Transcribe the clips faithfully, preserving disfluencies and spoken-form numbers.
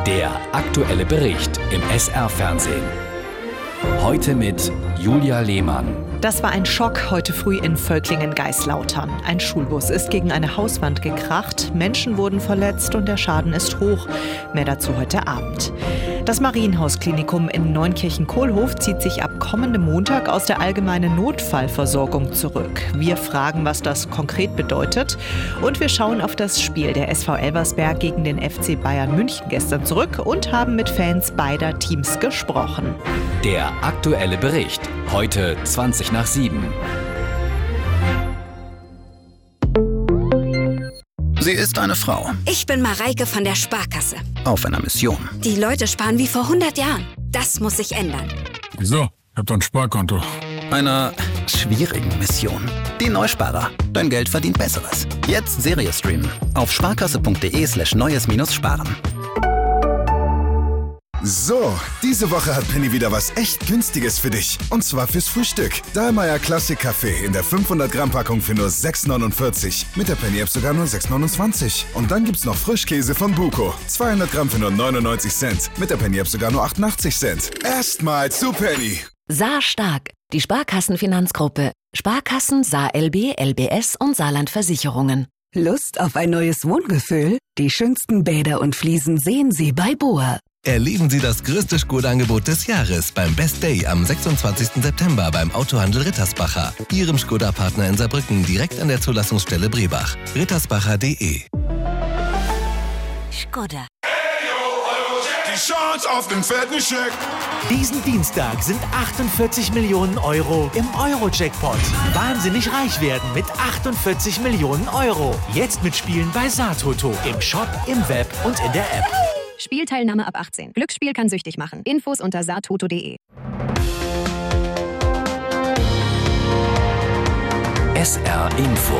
Der aktuelle Bericht im S R-Fernsehen. Heute mit Julia Lehmann. Das war ein Schock heute früh in Völklingen-Geislautern. Ein Schulbus ist gegen eine Hauswand gekracht, Menschen wurden verletzt und der Schaden ist hoch. Mehr dazu heute Abend. Das Marienhaus-Klinikum in Neunkirchen-Kohlhof zieht sich ab kommendem Montag aus der allgemeinen Notfallversorgung zurück. Wir fragen, was das konkret bedeutet. Und wir schauen auf das Spiel der S V Elversberg gegen den F C Bayern München gestern zurück und haben mit Fans beider Teams gesprochen. Der aktuelle Bericht. Heute zwanzig nach sieben. Sie ist eine Frau. Ich bin Mareike von der Sparkasse. Auf einer Mission. Die Leute sparen wie vor hundert Jahren. Das muss sich ändern. Wieso? Ich hab doch ein Sparkonto. Einer schwierigen Mission. Die Neusparer. Dein Geld verdient Besseres. Jetzt Serie streamen. Auf sparkasse.de slash neues minus sparen. So, diese Woche hat Penny wieder was echt Günstiges für dich. Und zwar fürs Frühstück. Dahlmeier Classic Kaffee in der fünfhundert Gramm Packung für nur sechs neunundvierzig. Mit der Penny App sogar nur sechs neunundzwanzig. Und dann gibt's noch Frischkäse von Buko. zweihundert Gramm für nur neunundneunzig Cent. Mit der Penny App sogar nur achtundachtzig Cent. Erstmal zu Penny. Saar Stark, die Sparkassenfinanzgruppe. Sparkassen, Saar L B, L B S und Saarland Versicherungen. Lust auf ein neues Wohngefühl? Die schönsten Bäder und Fliesen sehen Sie bei Boa. Erleben Sie das größte Skoda-Angebot des Jahres beim Best Day am sechsundzwanzigsten September beim Autohandel Rittersbacher. Ihrem Skoda-Partner in Saarbrücken direkt an der Zulassungsstelle Brebach. rittersbacher punkt de. Skoda. Die Chance auf den fetten Scheck. Diesen Dienstag sind achtundvierzig Millionen Euro im Euro-Jackpot. Wahnsinnig reich werden mit achtundvierzig Millionen Euro. Jetzt mitspielen bei Saartoto. Im Shop, im Web und in der App. Spielteilnahme ab achtzehn. Glücksspiel kann süchtig machen. Infos unter saartoto punkt de. S R Info.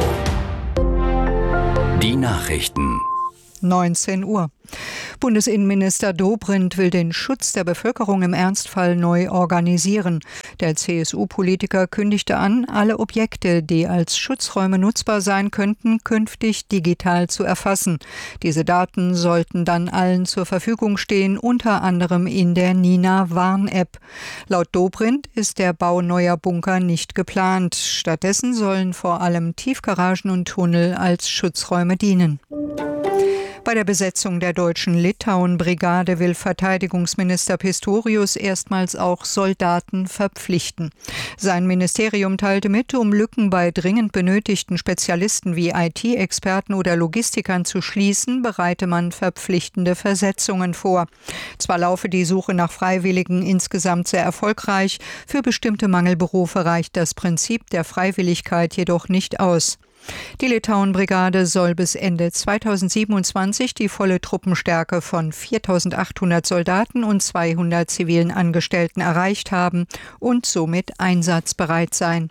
Die Nachrichten. neunzehn Uhr. Bundesinnenminister Dobrindt will den Schutz der Bevölkerung im Ernstfall neu organisieren. Der C S U-Politiker kündigte an, alle Objekte, die als Schutzräume nutzbar sein könnten, künftig digital zu erfassen. Diese Daten sollten dann allen zur Verfügung stehen, unter anderem in der Nina-Warn-App. Laut Dobrindt ist der Bau neuer Bunker nicht geplant. Stattdessen sollen vor allem Tiefgaragen und Tunnel als Schutzräume dienen. Bei der Besetzung der deutschen Litauen-Brigade will Verteidigungsminister Pistorius erstmals auch Soldaten verpflichten. Sein Ministerium teilte mit, um Lücken bei dringend benötigten Spezialisten wie I T-Experten oder Logistikern zu schließen, bereite man verpflichtende Versetzungen vor. Zwar laufe die Suche nach Freiwilligen insgesamt sehr erfolgreich, für bestimmte Mangelberufe reicht das Prinzip der Freiwilligkeit jedoch nicht aus. Die Litauen-Brigade soll bis Ende zweitausendsiebenundzwanzig die volle Truppenstärke von viertausendachthundert Soldaten und zweihundert zivilen Angestellten erreicht haben und somit einsatzbereit sein.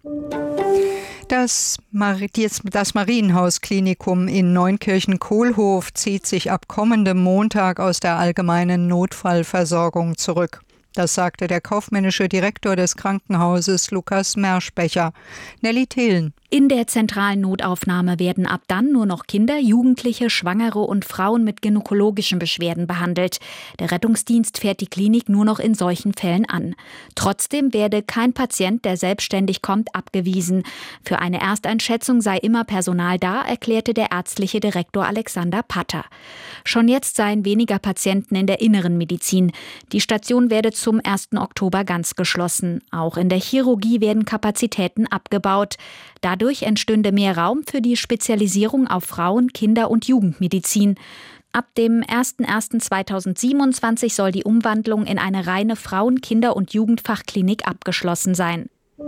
Das, Mar- das Marienhaus-Klinikum in Neunkirchen-Kohlhof zieht sich ab kommendem Montag aus der allgemeinen Notfallversorgung zurück. Das sagte der kaufmännische Direktor des Krankenhauses Lukas Merschbecher. Nelly Thelen. In der zentralen Notaufnahme werden ab dann nur noch Kinder, Jugendliche, Schwangere und Frauen mit gynäkologischen Beschwerden behandelt. Der Rettungsdienst fährt die Klinik nur noch in solchen Fällen an. Trotzdem werde kein Patient, der selbstständig kommt, abgewiesen. Für eine Ersteinschätzung sei immer Personal da, erklärte der ärztliche Direktor Alexander Patter. Schon jetzt seien weniger Patienten in der inneren Medizin. Die Station werde zum ersten Oktober ganz geschlossen. Auch in der Chirurgie werden Kapazitäten abgebaut. Dadurch entstünde mehr Raum für die Spezialisierung auf Frauen-, Kinder- und Jugendmedizin. Ab dem ersten ersten zweitausendsiebenundzwanzig soll die Umwandlung in eine reine Frauen-, Kinder- und Jugendfachklinik abgeschlossen sein.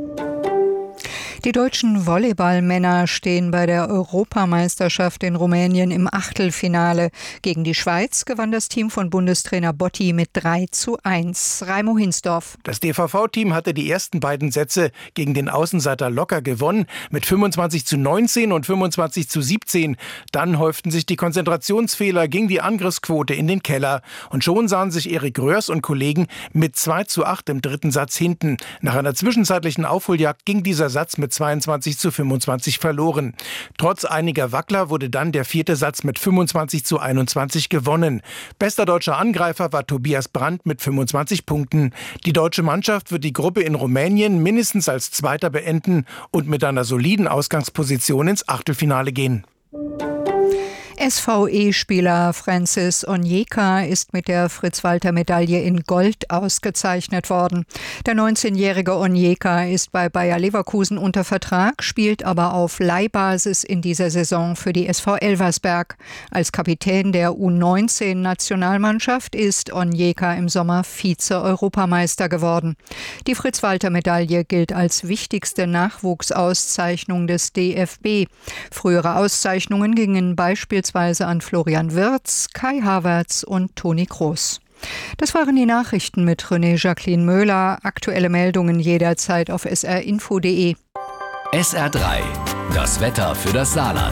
Die deutschen Volleyballmänner stehen bei der Europameisterschaft in Rumänien im Achtelfinale. Gegen die Schweiz gewann das Team von Bundestrainer Botti mit drei zu eins. Raimo Hinsdorf. Das D V V-Team hatte die ersten beiden Sätze gegen den Außenseiter locker gewonnen, mit fünfundzwanzig zu neunzehn und fünfundzwanzig zu siebzehn. Dann häuften sich die Konzentrationsfehler gegen die Angriffsquote in den Keller. Und schon sahen sich Erik Röhrs und Kollegen mit zwei zu acht im dritten Satz hinten. Nach einer zwischenzeitlichen Aufholjagd ging dieser Satz mit zweiundzwanzig zu fünfundzwanzig verloren. Trotz einiger Wackler wurde dann der vierte Satz mit fünfundzwanzig zu einundzwanzig gewonnen. Bester deutscher Angreifer war Tobias Brandt mit fünfundzwanzig Punkten. Die deutsche Mannschaft wird die Gruppe in Rumänien mindestens als Zweiter beenden und mit einer soliden Ausgangsposition ins Achtelfinale gehen. S V E-Spieler Francis Onyeka ist mit der Fritz-Walter-Medaille in Gold ausgezeichnet worden. Der neunzehnjährige Onyeka ist bei Bayer Leverkusen unter Vertrag, spielt aber auf Leihbasis in dieser Saison für die S V Elversberg. Als Kapitän der U neunzehn Nationalmannschaft ist Onyeka im Sommer Vize-Europameister geworden. Die Fritz-Walter-Medaille gilt als wichtigste Nachwuchsauszeichnung des D F B. Frühere Auszeichnungen gingen beispielsweise an Florian Wirtz, Kai Havertz und Toni Kroos. Das waren die Nachrichten mit René Jacqueline Möhler. Aktuelle Meldungen jederzeit auf s r info punkt d e. S R drei, das Wetter für das Saarland.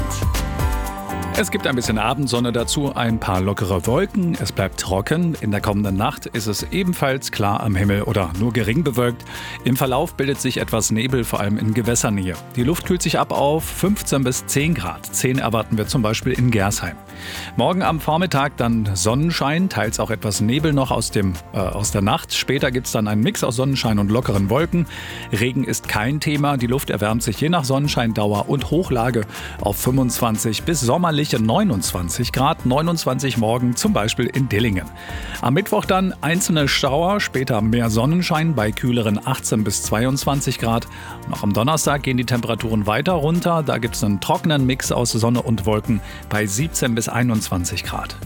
Es gibt ein bisschen Abendsonne dazu, ein paar lockere Wolken. Es bleibt trocken. In der kommenden Nacht ist es ebenfalls klar am Himmel oder nur gering bewölkt. Im Verlauf bildet sich etwas Nebel, vor allem in Gewässernähe. Die Luft kühlt sich ab auf fünfzehn bis zehn Grad. zehn erwarten wir zum Beispiel in Gersheim. Morgen am Vormittag dann Sonnenschein, teils auch etwas Nebel noch aus, dem, äh, aus der Nacht. Später gibt es dann einen Mix aus Sonnenschein und lockeren Wolken. Regen ist kein Thema. Die Luft erwärmt sich je nach Sonnenscheindauer und Hochlage auf fünfundzwanzig bis sommerlich neunundzwanzig Grad, neunundzwanzig morgen zum Beispiel in Dillingen. Am Mittwoch dann einzelne Schauer, später mehr Sonnenschein bei kühleren achtzehn bis zweiundzwanzig Grad. Noch am Donnerstag gehen die Temperaturen weiter runter. Da gibt es einen trockenen Mix aus Sonne und Wolken bei siebzehn bis einundzwanzig Grad.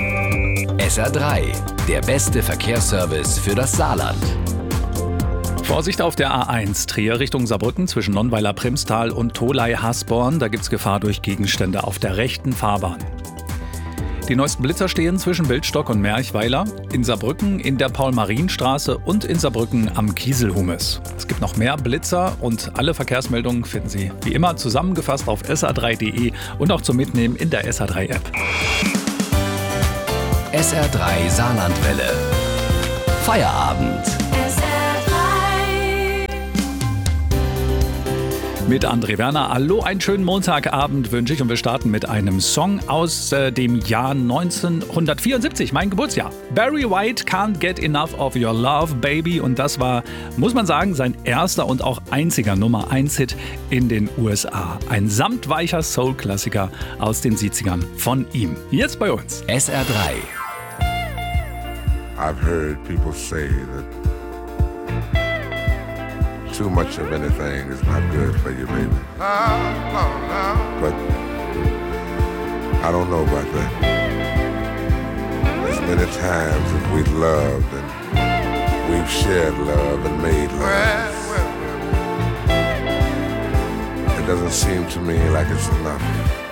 S R drei, der beste Verkehrsservice für das Saarland. Vorsicht auf der A eins, Trier Richtung Saarbrücken zwischen Nonnweiler-Primstal und Tholey-Hasborn. Da gibt es Gefahr durch Gegenstände auf der rechten Fahrbahn. Die neuesten Blitzer stehen zwischen Wildstock und Merchweiler, in Saarbrücken, in der Paul-Marien-Straße und in Saarbrücken am Kieselhumes. Es gibt noch mehr Blitzer und alle Verkehrsmeldungen finden Sie wie immer zusammengefasst auf s r drei punkt d e und auch zum Mitnehmen in der S R drei App. S R drei Saarlandwelle. Feierabend. Mit André Werner. Hallo, einen schönen Montagabend wünsche ich und wir starten mit einem Song aus äh, dem Jahr neunzehnhundertvierundsiebzig, mein Geburtsjahr. Barry White, Can't Get Enough of Your Love, Baby. Und das war, muss man sagen, sein erster und auch einziger Nummer eins Hit in den U S A. Ein samtweicher Soul-Klassiker aus den siebzigern von ihm. Jetzt bei uns. S R drei. I've heard people say that too much of anything is not good for you, baby. But I don't know about that. As many times as we've loved and we've shared love and made love, it doesn't seem to me like it's enough.